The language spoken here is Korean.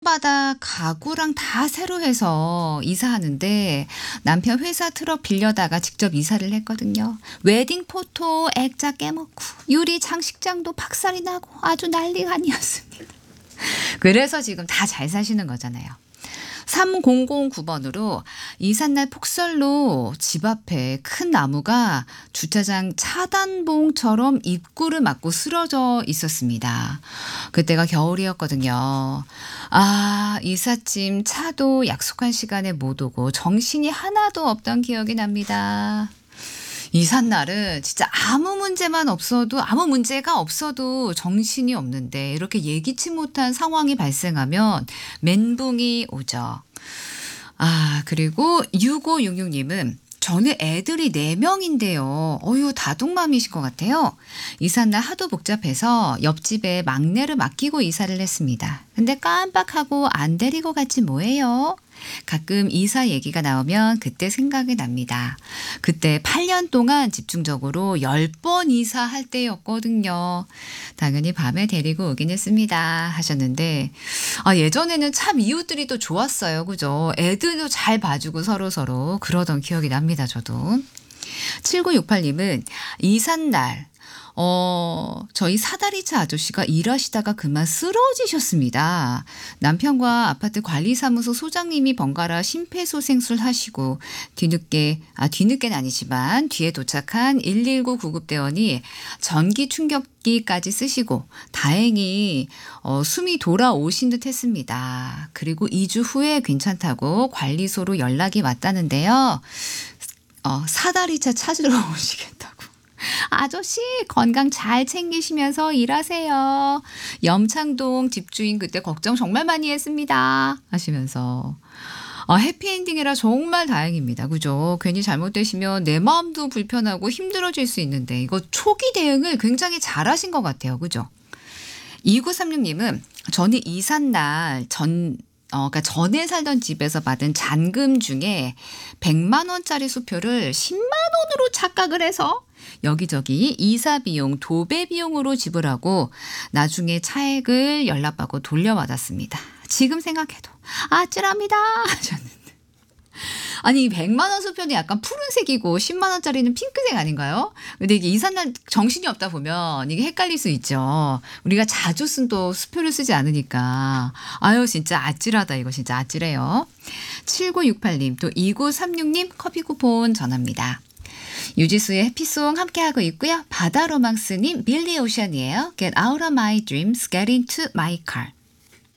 손바닥 가구랑 다 새로 해서 이사하는데 남편 회사 트럭 빌려다가 직접 이사를 했거든요. 웨딩 포토 액자 깨먹고 유리 장식장도 박살이 나고 아주 난리가 아니었습니다. 그래서 지금 다 잘 사시는 거잖아요. 3009번으로 이삿날 폭설로 집 앞에 큰 나무가 주차장 차단봉처럼 입구를 막고 쓰러져 있었습니다. 그때가 겨울이었거든요. 아, 이삿짐 차도 약속한 시간에 못 오고 정신이 하나도 없던 기억이 납니다. 이삿날은 진짜 아무 문제가 없어도 정신이 없는데 이렇게 예기치 못한 상황이 발생하면 멘붕이 오죠. 아, 그리고 6566님은 저는 애들이 4명인데요. 어휴, 다둥맘이실 것 같아요. 이삿날 하도 복잡해서 옆집에 막내를 맡기고 이사를 했습니다. 근데 깜빡하고 안 데리고 갔지 뭐예요? 가끔 이사 얘기가 나오면 그때 생각이 납니다. 그때 8년 동안 집중적으로 10번 이사할 때였거든요. 당연히 밤에 데리고 오긴 했습니다. 하셨는데 예전에는 참 이웃들이 또 좋았어요. 그죠? 애들도 잘 봐주고 서로 그러던 기억이 납니다. 저도. 7968님은 이삿날 저희 사다리차 아저씨가 일하시다가 그만 쓰러지셨습니다. 남편과 아파트 관리사무소 소장님이 번갈아 심폐소생술 하시고 뒤늦게는 아니지만 뒤에 도착한 119 구급대원이 전기 충격기까지 쓰시고 다행히 숨이 돌아오신 듯 했습니다. 그리고 2주 후에 괜찮다고 관리소로 연락이 왔다는데요. 사다리차 찾으러 오시겠다고. 아저씨 건강 잘 챙기시면서 일하세요. 염창동 집주인 그때 걱정 정말 많이 했습니다. 하시면서 해피엔딩이라 정말 다행입니다. 그죠? 괜히 잘못되시면 내 마음도 불편하고 힘들어질 수 있는데 이거 초기 대응을 굉장히 잘하신 것 같아요. 그죠? 2936님은 저는 이삿날 그러니까 전에 살던 집에서 받은 잔금 중에 100만 원짜리 수표를 10만 원으로 착각을 해서 여기저기 이사 비용, 도배 비용으로 지불하고 나중에 차액을 연락받고 돌려받았습니다. 지금 생각해도 아찔합니다. 하셨는데. 아니 100만 원 수표는 약간 푸른색이고 10만 원짜리는 핑크색 아닌가요? 근데 이게 이삿날 정신이 없다 보면 이게 헷갈릴 수 있죠. 우리가 자주 쓴 또 수표를 쓰지 않으니까 아유 진짜 아찔하다. 이거 진짜 아찔해요. 7968님 또 2936님 커피 쿠폰 전합니다. 유지수의 해피송 함께하고 있고요. 바다로망스님 빌리 오션이에요. Get out of my dreams, get into my car.